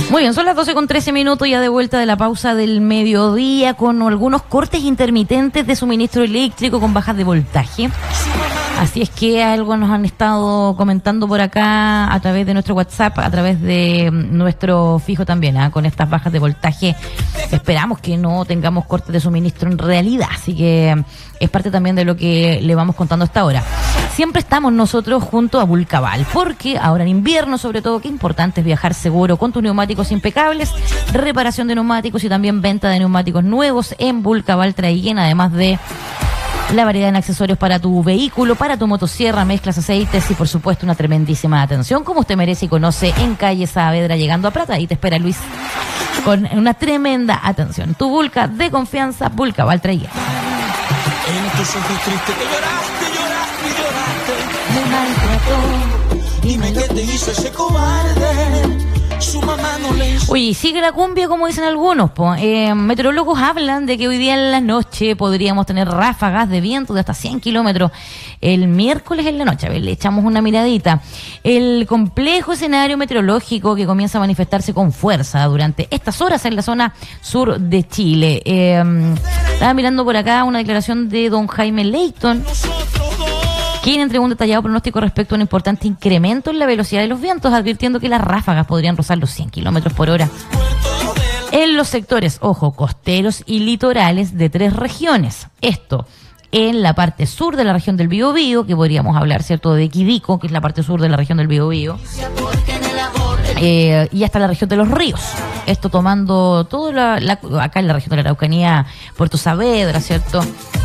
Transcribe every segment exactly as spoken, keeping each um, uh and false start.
Muy bien, son las doce con trece minutos, ya de vuelta de la pausa del mediodía, con algunos cortes intermitentes de suministro eléctrico con bajas de voltaje. Así es que algo nos han estado comentando por acá a través de nuestro WhatsApp, a través de nuestro fijo también, ¿eh? Con estas bajas de voltaje esperamos que no tengamos cortes de suministro en realidad, así que es parte también de lo que le vamos contando hasta ahora. Siempre estamos nosotros junto a Vulcaval, porque ahora en invierno sobre todo, qué importante es viajar seguro con tus neumáticos impecables, reparación de neumáticos y también venta de neumáticos nuevos en Vulcaval Traiguén, además de la variedad en accesorios para tu vehículo, para tu motosierra, mezclas, aceites y por supuesto una tremendísima atención como usted merece y conoce en calle Saavedra llegando a Plata. Ahí te espera Luis con una tremenda atención. Tu Vulca de confianza, Vulcaval Traiguén. En tus ojos tristes que lloraste, lloraste, lloraste. Me maltrató. Dime qué te hizo ese cobarde. Su mamá no le hizo. Oye, sigue la cumbia como dicen algunos, po. Eh, meteorólogos hablan de que hoy día en la noche podríamos tener ráfagas de viento de hasta cien kilómetros el miércoles en la noche. A ver, le echamos una miradita. El complejo escenario meteorológico que comienza a manifestarse con fuerza durante estas horas en la zona sur de Chile. Eh, estaba mirando por acá una declaración de don Jaime Leighton, quien entregó un detallado pronóstico respecto a un importante incremento en la velocidad de los vientos, advirtiendo que las ráfagas podrían rozar los cien kilómetros por hora en los sectores, ojo, costeros y litorales de tres regiones. Esto en la parte sur de la región del Biobío, que podríamos hablar, ¿cierto?, de Quidico, que es la parte sur de la región del Biobío, eh, y hasta la región de los ríos. Esto tomando todo la, la, acá en la región de la Araucanía, Puerto Saavedra, ¿cierto?,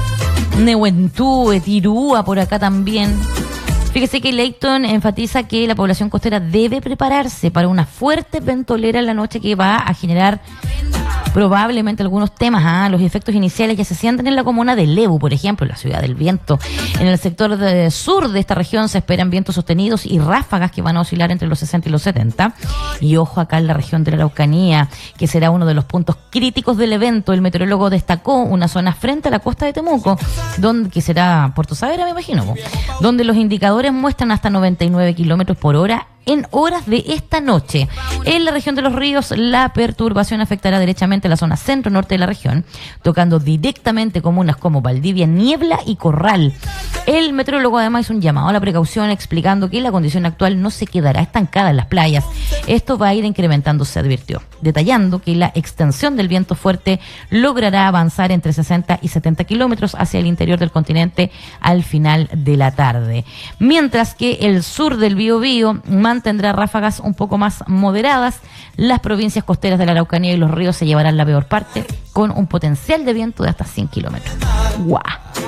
Nehuentú, Tirúa, por acá también. Fíjese que Leighton enfatiza que la población costera debe prepararse para una fuerte ventolera en la noche que va a generar probablemente algunos temas. ¿ah? Los efectos iniciales ya se sienten en la comuna de Lebu, por ejemplo, en la ciudad del viento. En el sector de sur de esta región se esperan vientos sostenidos y ráfagas que van a oscilar entre los sesenta y los setenta. Y ojo acá en la región de la Araucanía, que será uno de los puntos críticos del evento. El meteorólogo destacó una zona frente a la costa de Temuco, donde, que será Puerto Saavedra, me imagino, donde los indicadores muestran hasta noventa y nueve kilómetros por hora en horas de esta noche. En la región de los ríos, la perturbación afectará derechamente la zona centro-norte de la región, tocando directamente comunas como Valdivia, Niebla y Corral. El meteorólogo además hizo un llamado a la precaución, explicando que la condición actual no se quedará estancada en las playas. Esto va a ir incrementándose, advirtió, detallando que la extensión del viento fuerte logrará avanzar entre sesenta y setenta kilómetros hacia el interior del continente al final de la tarde. Mientras que el sur del Biobío mantendrá ráfagas un poco más moderadas. Las provincias costeras de la Araucanía y los ríos se llevarán la peor parte, con un potencial de viento de hasta cien kilómetros. ¡Guau!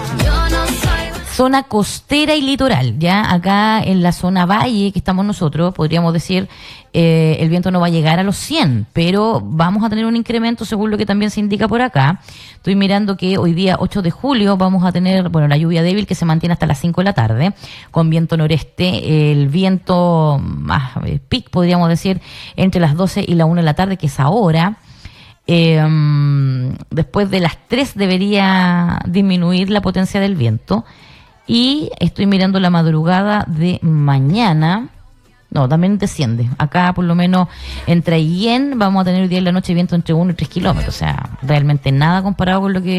Zona costera y litoral, ya acá en la zona valle que estamos nosotros, podríamos decir, eh, el viento no va a llegar a los cien, pero vamos a tener un incremento según lo que también se indica por acá. Estoy mirando que hoy día ocho de julio vamos a tener, bueno, la lluvia débil que se mantiene hasta las cinco de la tarde, con viento noreste, el viento más eh, pic, podríamos decir, entre las doce y la una de la tarde, que es ahora. Eh, después de las tres debería disminuir la potencia del viento. Y estoy mirando la madrugada de mañana. No, también desciende. Acá, por lo menos, en Traiguén vamos a tener hoy día en la noche viento entre uno y tres kilómetros. O sea, realmente nada comparado con lo que